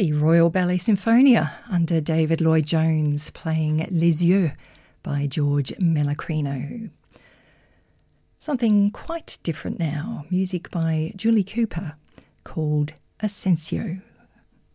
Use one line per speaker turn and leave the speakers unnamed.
The Royal Ballet Sinfonia under David Lloyd-Jones playing Les Yeux by George Mellacrino. Something quite different now, music by Julie Cooper called Ascensio.